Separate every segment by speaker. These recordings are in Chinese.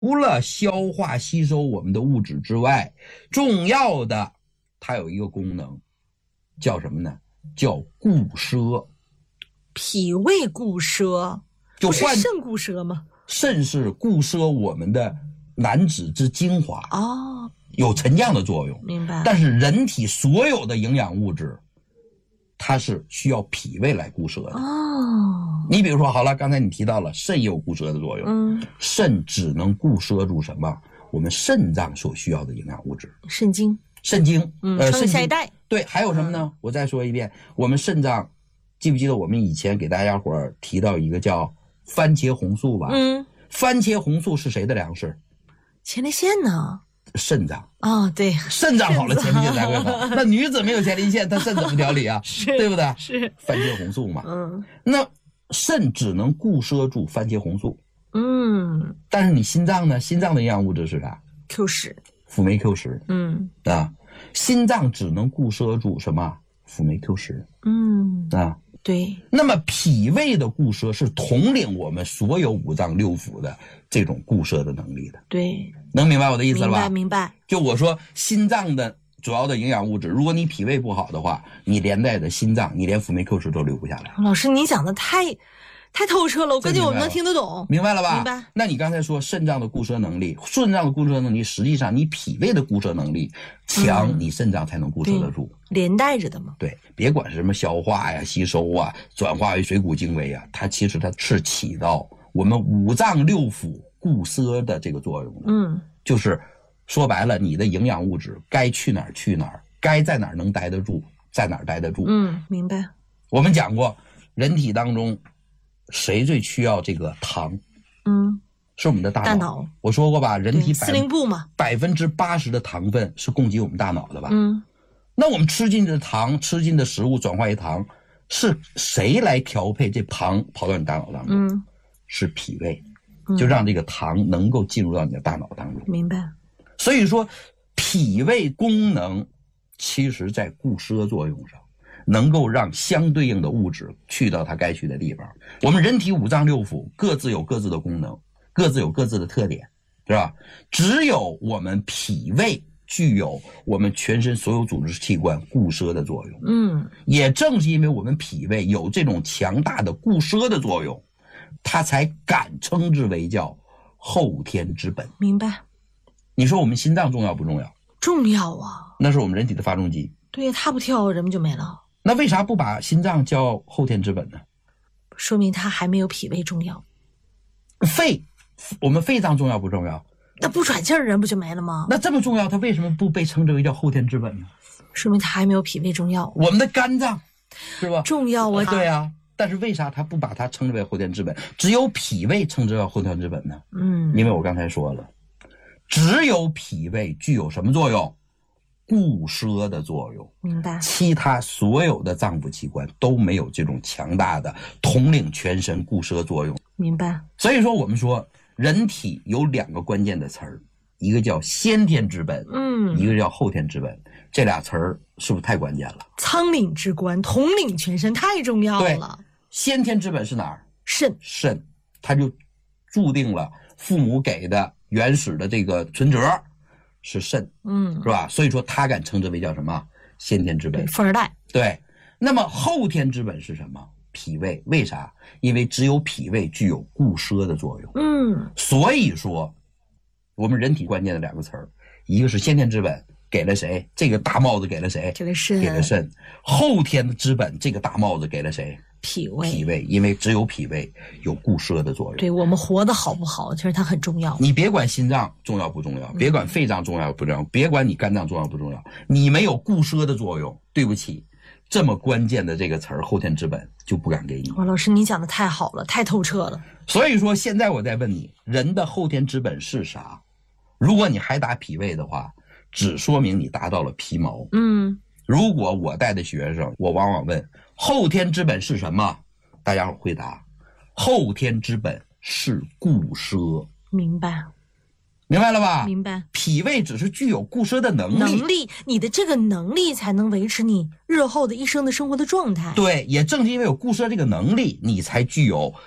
Speaker 1: 除了消化吸收我们的物质之外，重要的它有一个功能，叫什么呢？叫固摄。
Speaker 2: 脾胃固摄，
Speaker 1: 就
Speaker 2: 不是肾固摄吗？
Speaker 1: 肾是固摄我们的燃脂之精华，
Speaker 2: 哦，
Speaker 1: 有沉降的作用。
Speaker 2: 明白。
Speaker 1: 但是人体所有的营养物质，它是需要脾胃来固摄的。
Speaker 2: 哦，
Speaker 1: 你比如说，好了，刚才你提到了肾也有固摄的作用，肾只能固摄住什么？我们肾脏所需要的营养物质。
Speaker 2: 肾精，
Speaker 1: 肾精，
Speaker 2: 传给下一代。
Speaker 1: 对，还有什么呢？我再说一遍，我们肾脏，记不记得我们以前给大家伙儿提到一个叫番茄红素吧？番茄红素是谁的粮食？
Speaker 2: 前列腺呢？
Speaker 1: 肾脏
Speaker 2: 啊，对，
Speaker 1: 肾脏好了，前列腺才会好。那女子没有前列腺，她肾怎么调理啊？对不对？
Speaker 2: 是
Speaker 1: 番茄红素嘛。那肾只能固摄住番茄红素。但是你心脏呢？心脏的营养物质是啥
Speaker 2: ？Q10，
Speaker 1: 辅酶 Q10。心脏只能固摄住什么？辅酶 Q10。
Speaker 2: 对。
Speaker 1: 那么脾胃的固摄是统领我们所有五脏六腑的这种固摄的能力的。
Speaker 2: 对，
Speaker 1: 能明白我的意思了吧？
Speaker 2: 明白。
Speaker 1: 就我说心脏的主要的营养物质，如果你脾胃不好的话，你连带的心脏，你连辅酶 Q10都留不下来。
Speaker 2: 老师，你讲的太透彻了，我感觉我们能听得懂。
Speaker 1: 明白了吧？
Speaker 2: 明白。
Speaker 1: 那你刚才说肾脏的固摄能力，肾脏的固摄能力，实际上你脾胃的固摄能力强，你肾脏才能固摄得住，
Speaker 2: 连带着的嘛。
Speaker 1: 对，别管是什么消化呀、吸收啊、转化为水谷精微啊，它其实它是起到我们五脏六腑固摄的这个作用的。就是说白了，你的营养物质该去哪儿去哪儿，该在哪儿能待得住，在哪儿待得住。
Speaker 2: 明白。
Speaker 1: 我们讲过，人体当中谁最需要这个糖？是我们的大脑。我说过吧，人体
Speaker 2: 司令部嘛
Speaker 1: ，80%的糖分是供给我们大脑的吧？那我们吃进的糖，吃进的食物转化为糖，是谁来调配这糖跑到你大脑当中？是脾胃，就让这个糖能够进入到你的大脑当中。
Speaker 2: 明白。
Speaker 1: 所以说，脾胃功能其实在固摄作用上，能够让相对应的物质去到它该去的地方。我们人体五脏六腑各自有各自的功能，各自有各自的特点，是吧？只有我们脾胃具有我们全身所有组织器官固摄的作用。也正是因为我们脾胃有这种强大的固摄的作用，它才敢称之为叫后天之本。
Speaker 2: 明白。
Speaker 1: 你说我们心脏重要不重要？
Speaker 2: 重要啊，
Speaker 1: 那是我们人体的发动机。
Speaker 2: 对，它不跳人们就没了。
Speaker 1: 那为啥不把心脏叫后天之本呢？
Speaker 2: 说明它还没有脾胃重要。
Speaker 1: 我们肺脏重要不重要？
Speaker 2: 那不喘气儿人不就没了吗？
Speaker 1: 那这么重要，它为什么不被称之为叫后天之本呢？
Speaker 2: 说明它还没有脾胃重要。
Speaker 1: 我们的肝脏是吧？
Speaker 2: 重要啊。
Speaker 1: 对啊，但是为啥它不把它称之为后天之本，只有脾胃称之为后天之本呢？因为我刚才说了，只有脾胃具有什么作用？固摄的作用。
Speaker 2: 明白。
Speaker 1: 其他所有的脏腑器官都没有这种强大的统领全身固摄作用。
Speaker 2: 明白。
Speaker 1: 所以说我们说人体有2个关键的词儿，一个叫先天之本，一个叫后天之本。这俩词儿是不是太关键了？
Speaker 2: 仓廪之官，统领全身，太重要了。
Speaker 1: 先天之本是哪儿？
Speaker 2: 肾，
Speaker 1: 它就注定了父母给的原始的这个存折是肾，是吧？所以说它敢称之为叫什么？先天之本，
Speaker 2: 富二代。
Speaker 1: 对。那么后天之本是什么？脾胃。为啥？因为只有脾胃具有固摄的作用。所以说我们人体关键的2个词儿，一个是先天之本，给了谁？这个大帽子给了谁？
Speaker 2: 给了肾。
Speaker 1: 给了肾。后天的之本，这个大帽子给了谁？
Speaker 2: 脾胃。
Speaker 1: 因为只有脾胃有固摄的作用。
Speaker 2: 对，我们活得好不好，其实它很重要。
Speaker 1: 你别管心脏重要不重要，别管肺脏重要不重要，别管你肝脏重要不重要，你没有固摄的作用，对不起，这么关键的这个词儿后天之本就不敢给你。
Speaker 2: 哇，老师你讲的太好了，太透彻了。
Speaker 1: 所以说现在我再问你，人的后天之本是啥？如果你还答脾胃的话，只说明你达到了皮毛。如果我带的学生，我往往问后天之本是什么，大家伙回答后天之本是固摄。明白了吧？
Speaker 2: 明白。
Speaker 1: 脾胃只是具有固摄的能力，
Speaker 2: 你的这个能力才能维持你日后的一生的生活的状态。
Speaker 1: 对，也正是因为有固摄这个能力，你才具有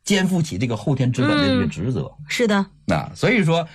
Speaker 1: 肩负起这个后天之本的这个职责。
Speaker 2: 是的。
Speaker 1: 所以说